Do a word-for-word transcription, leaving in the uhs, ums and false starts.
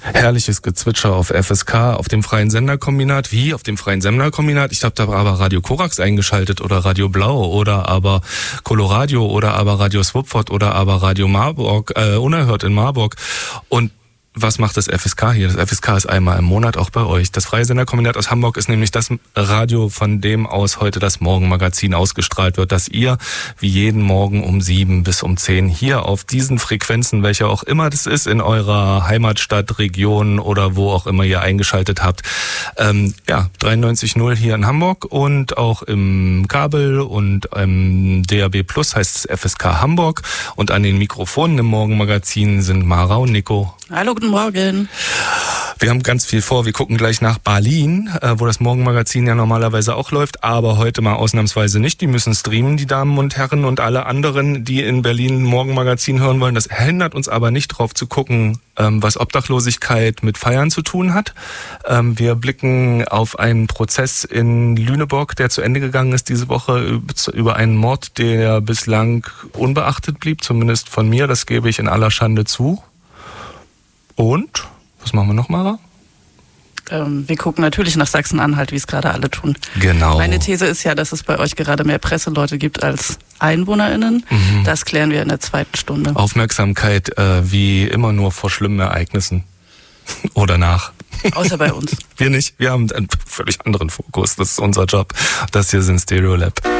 Herrliches Gezwitscher auf F S K, auf dem Freien Senderkombinat. Wie? Auf dem Freien Senderkombinat? Ich habe da aber Radio Korax eingeschaltet oder Radio Blau oder aber Coloradio oder aber Radio Swupford oder aber Radio Marburg, äh, Unerhört in Marburg. Und was macht das F S K hier? Das F S K ist einmal im Monat auch bei euch. Das Freie Senderkombinat aus Hamburg ist nämlich das Radio, von dem aus heute das Morgenmagazin ausgestrahlt wird, dass ihr wie jeden Morgen um sieben bis um zehn hier auf diesen Frequenzen, welche auch immer das ist, in eurer Heimatstadt, Region oder wo auch immer ihr eingeschaltet habt, ähm, ja, dreiundneunzig Komma null hier in Hamburg und auch im Kabel und im D A B Plus heißt es F S K Hamburg. Und an den Mikrofonen im Morgenmagazin sind Mara und Nico. Hallo, guten Morgen. Wir haben ganz viel vor. Wir gucken gleich nach Berlin, wo das Morgenmagazin ja normalerweise auch läuft, aber heute mal ausnahmsweise nicht. Die müssen streamen, die Damen und Herren und alle anderen, die in Berlin Morgenmagazin hören wollen. Das hindert uns aber nicht drauf zu gucken, was Obdachlosigkeit mit Feiern zu tun hat. Wir blicken auf einen Prozess in Lüneburg, der zu Ende gegangen ist diese Woche, über einen Mord, der bislang unbeachtet blieb, zumindest von mir. Das gebe ich in aller Schande zu. Und, was machen wir noch, Mara? Ähm, wir gucken natürlich nach Sachsen-Anhalt, wie es gerade alle tun. Genau. Meine These ist ja, dass es bei euch gerade mehr Presseleute gibt als EinwohnerInnen. Mhm. Das klären wir in der zweiten Stunde. Aufmerksamkeit äh, wie immer nur vor schlimmen Ereignissen. Oder nach. Außer bei uns. Wir nicht. Wir haben einen völlig anderen Fokus. Das ist unser Job. Das hier sind Stereolab.